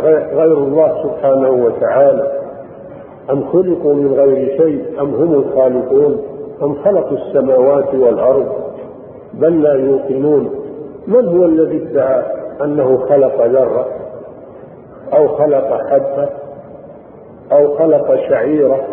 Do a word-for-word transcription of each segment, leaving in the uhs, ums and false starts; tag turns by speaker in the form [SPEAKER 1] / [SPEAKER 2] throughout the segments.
[SPEAKER 1] غير الله سبحانه وتعالى؟ أم خلقوا من غير شيء أم هم الخالقون أم خلقوا السماوات والأرض بل لا يوقنون. من هو الذي ادعى أنه خلق ذرة أو خلق حبة أو خلق شعيرة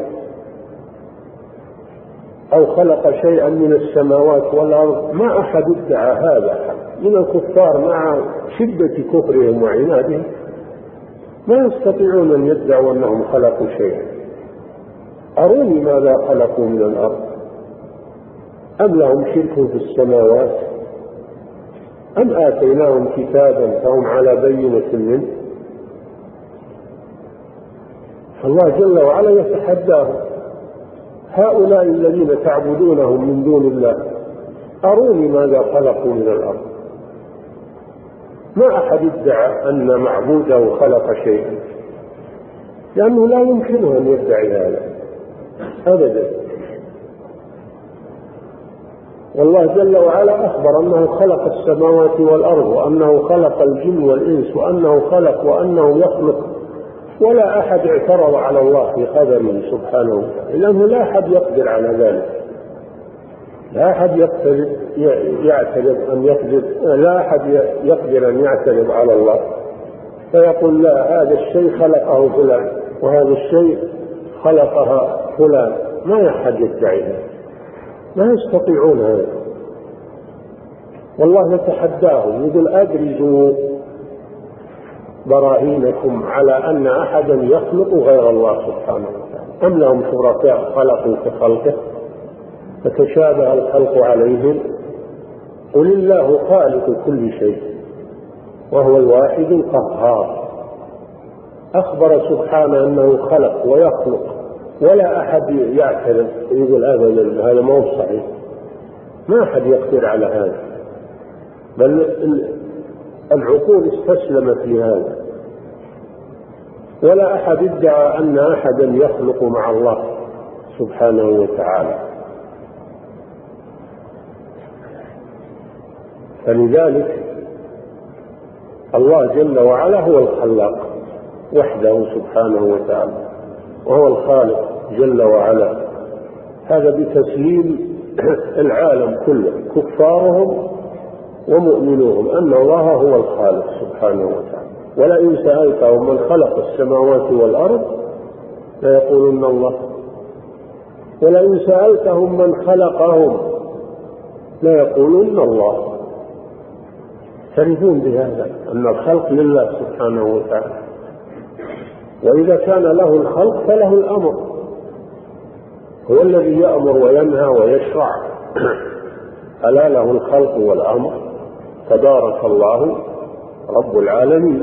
[SPEAKER 1] أو خلق شيئا من السماوات والأرض؟ ما أحد ادعى هذا من الكفار، مع شدة كفرهم وعنادهم ما يستطيعون أن يدعوا أنهم خلقوا شيئا. أروني ماذا خلقوا من الأرض؟ أم لهم شرك في السماوات أم آتيناهم كتابا فهم على بينة منه؟ فالله جل وعلا يتحداهم: هؤلاء الذين تعبدونهم من دون الله أروني ماذا خلقوا من الأرض. ما أحد ادعى أن معبوده خلق شيئا، لأنه لا يمكنه أن يدعي هذا أبدا. والله جل وعلا أخبر أنه خلق السماوات والأرض وأنه خلق الجن والإنس وأنه خلق وأنه يخلق، ولا أحد اعترض على الله في خبره سبحانه وتعالى، لأنه لا أحد يقدر على ذلك. لا أحد يقدر يعترض أن يقدر لا أحد يقدر أن يعترض على الله فيقول لا، هذا الشيء خلقه فلان وهذا الشيء خلقها فلان. ما أحد يدعيها، ما يستطيعون هذا. والله يتحداهم يقول: أدرجوا براهينكم على أن أحدا يخلق غير الله سبحانه وتعالى أم لهم شركاء خلقوا كخلقه فتشابه الخلق عليهم قل الله خالق كل شيء وهو الواحد القهار. أخبر سبحانه أنه خلق ويخلق، ولا أحد يعترض يقول أبدا هذا ما هو صحيح. ما أحد يقدر على هذا، بل العقول استسلمت لهذا. ولا أحد ادعى أن أحدا يخلق مع الله سبحانه وتعالى. فلذلك الله جل وعلا هو الخلاق وحده سبحانه وتعالى، وهو الخالق جل وعلا. هذا بتسليم العالم كله كفارهم ومؤمنوهم أن الله هو الخالق سبحانه وتعالى. ولئن سألتهم من خلق السماوات والأرض ليقولن الله، ولئن سألتهم من خلقهم ليقولن الله. تعرفون بهذا أن الخلق لله سبحانه وتعالى، وإذا كان له الخلق فله الأمر، هو الذي يأمر وينهى ويشرع. ألا له الخلق والأمر، تبارك الله رب العالمين.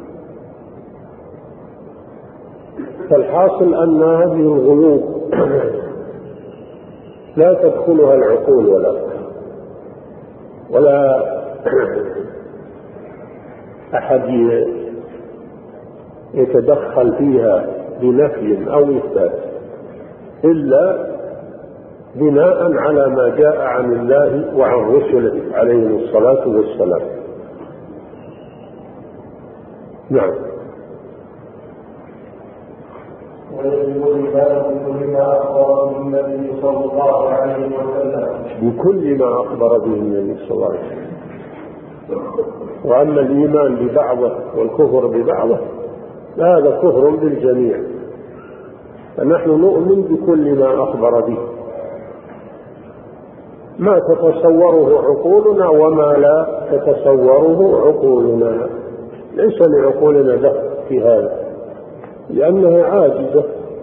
[SPEAKER 1] فالحاصل أن هذه الغيوب لا تدخلها العقول ولا ولا أحد يتدخل فيها بنفي أو إثبات إلا بناء على ما جاء عن الله وعن رسله عليهم الصلاة والسلام. نعم.
[SPEAKER 2] ويجب الإيمان بكل ما أخبر به النبي صلى الله عليه وسلم
[SPEAKER 1] بكل ما أخبر به النبي صلى الله عليه وسلم. وأما الإيمان ببعضه والكفر ببعضه هذا كفر بالجميع، فنحن نؤمن بكل ما أخبر به، ما تتصوره عقولنا وما لا تتصوره عقولنا. ليس لعقولنا دخل في هذا لأنها عاجزة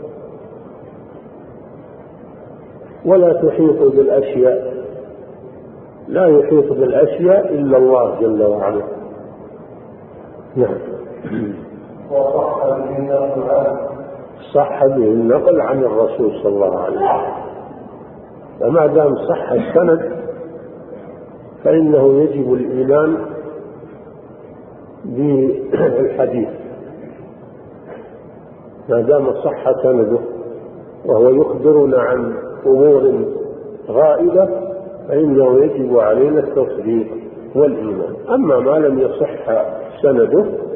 [SPEAKER 1] ولا تحيط بالأشياء، لا يحيط بالأشياء إلا الله جل وعلا. نعم.
[SPEAKER 2] وصح به النقل عنه
[SPEAKER 1] صح به النقل عن الرسول صلى الله عليه وسلم، فما دام صح السند فإنه يجب الإيمان بالحديث، ما دام صح سنده وهو يخبرنا عن أمور غائبة فإنه يجب علينا التصديق والإيمان. أما ما لم يصح سنده